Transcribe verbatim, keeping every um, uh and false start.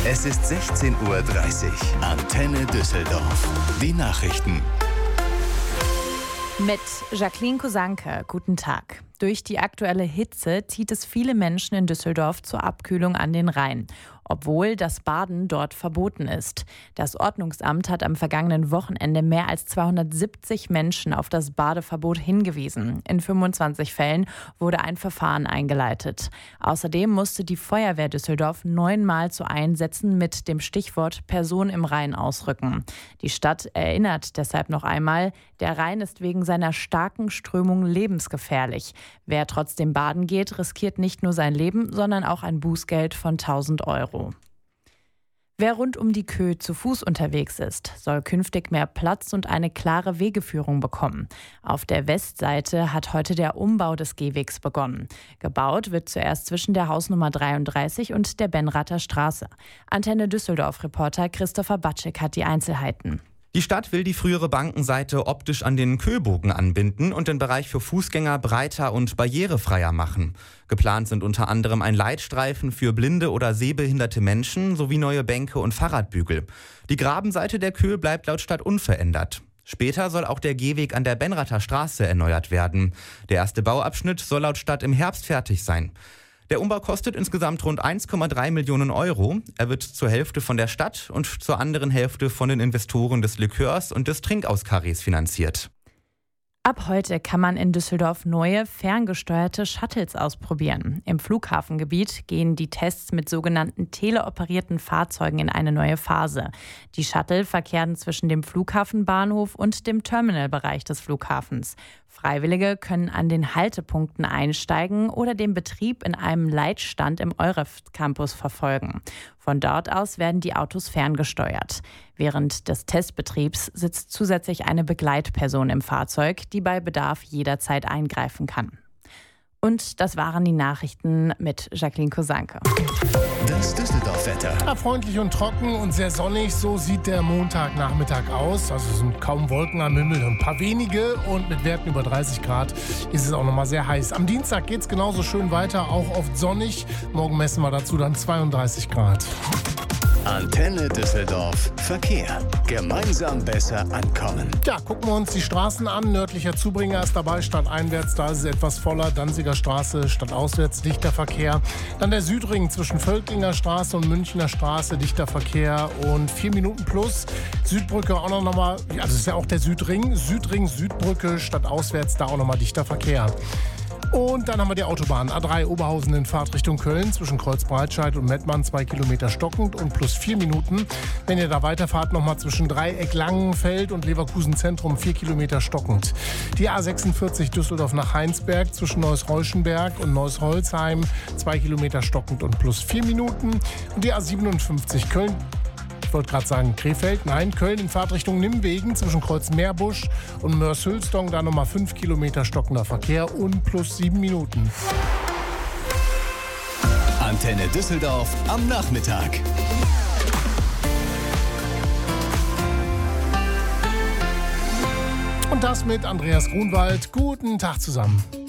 Es ist sechzehn Uhr dreißig. Antenne Düsseldorf. Die Nachrichten. Mit Jacqueline Kosanke, guten Tag. Durch die aktuelle Hitze zieht es viele Menschen in Düsseldorf zur Abkühlung an den Rhein, obwohl das Baden dort verboten ist. Das Ordnungsamt hat am vergangenen Wochenende mehr als zweihundertsiebzig Menschen auf das Badeverbot hingewiesen. In fünfundzwanzig Fällen wurde ein Verfahren eingeleitet. Außerdem musste die Feuerwehr Düsseldorf neunmal zu Einsätzen mit dem Stichwort Person im Rhein ausrücken. Die Stadt erinnert deshalb noch einmal, der Rhein ist wegen seiner starken Strömung lebensgefährlich. Wer trotzdem baden geht, riskiert nicht nur sein Leben, sondern auch ein Bußgeld von tausend Euro. Wer rund um die Kö zu Fuß unterwegs ist, soll künftig mehr Platz und eine klare Wegeführung bekommen. Auf der Westseite hat heute der Umbau des Gehwegs begonnen. Gebaut wird zuerst zwischen der Hausnummer dreiunddreißig und der Benrather Straße. Antenne Düsseldorf-Reporter Christopher Batschek hat die Einzelheiten. Die Stadt will die frühere Bankenseite optisch an den Köbogen anbinden und den Bereich für Fußgänger breiter und barrierefreier machen. Geplant sind unter anderem ein Leitstreifen für blinde oder sehbehinderte Menschen sowie neue Bänke und Fahrradbügel. Die Grabenseite der Kö bleibt laut Stadt unverändert. Später soll auch der Gehweg an der Benrather Straße erneuert werden. Der erste Bauabschnitt soll laut Stadt im Herbst fertig sein. Der Umbau kostet insgesamt rund eins Komma drei Millionen Euro. Er wird zur Hälfte von der Stadt und zur anderen Hälfte von den Investoren des Likörs und des Trinkauskarrés finanziert. Ab heute kann man in Düsseldorf neue, ferngesteuerte Shuttles ausprobieren. Im Flughafengebiet gehen die Tests mit sogenannten teleoperierten Fahrzeugen in eine neue Phase. Die Shuttle verkehren zwischen dem Flughafenbahnhof und dem Terminalbereich des Flughafens. Freiwillige können an den Haltepunkten einsteigen oder den Betrieb in einem Leitstand im Euref-Campus verfolgen. Von dort aus werden die Autos ferngesteuert. Während des Testbetriebs sitzt zusätzlich eine Begleitperson im Fahrzeug, die bei Bedarf jederzeit eingreifen kann. Und das waren die Nachrichten mit Jacqueline Kosanke. Das Düsseldorf-Wetter. Ja, freundlich und trocken und sehr sonnig, so sieht der Montagnachmittag aus. Also es sind kaum Wolken am Himmel, ein paar wenige und mit Werten über dreißig Grad ist es auch nochmal sehr heiß. Am Dienstag geht es genauso schön weiter, auch oft sonnig. Morgen messen wir dazu dann zweiunddreißig Grad. Antenne Düsseldorf. Verkehr. Gemeinsam besser ankommen. Ja, gucken wir uns die Straßen an. Nördlicher Zubringer ist dabei, stadteinwärts, da ist es etwas voller. Danziger Straße, stadtauswärts, dichter Verkehr. Dann der Südring zwischen Völklinger Straße und Münchner Straße, dichter Verkehr und vier Minuten plus. Südbrücke auch noch mal, ja, das ist ja auch der Südring. Südring, Südbrücke, stadtauswärts, da auch noch mal dichter Verkehr. Und dann haben wir die Autobahn A drei Oberhausen in Fahrtrichtung Köln zwischen Kreuzbreitscheid und Mettmann, zwei Kilometer stockend und plus vier Minuten. Wenn ihr da weiterfahrt, nochmal zwischen Dreieck Langenfeld und Leverkusen Zentrum, vier Kilometer stockend. Die A sechsundvierzig Düsseldorf nach Heinsberg zwischen Neuss-Reuschenberg und Neuss-Holzheim, zwei Kilometer stockend und plus vier Minuten. Und die A siebenundfünfzig Köln. Ich wollte gerade sagen Krefeld, nein, Köln in Fahrtrichtung Nimwegen zwischen Kreuz Meerbusch und Mörs-Hülsdong, da nochmal fünf Kilometer stockender Verkehr und plus sieben Minuten. Antenne Düsseldorf am Nachmittag. Und das mit Andreas Grunwald. Guten Tag zusammen.